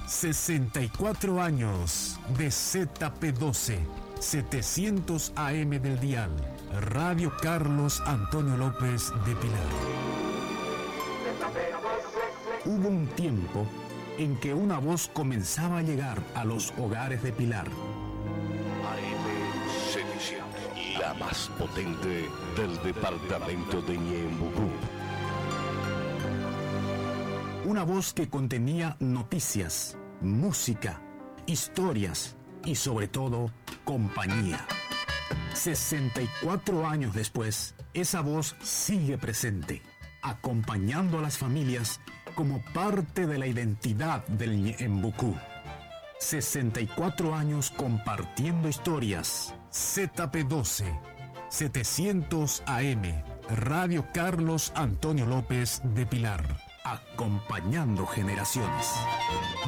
64 años de ZP12, 700 AM del dial. Radio Carlos Antonio López de Pilar. Hubo un tiempo en que una voz comenzaba a llegar a los hogares de Pilar. AM700, la más potente del departamento de Ñembucú. Una voz que contenía noticias, música, historias y sobre todo compañía. 64 años después, esa voz sigue presente, acompañando a las familias como parte de la identidad del Ñembucú. 64 años compartiendo historias. ZP12, 700 AM, Radio Carlos Antonio López de Pilar. Acompañando generaciones.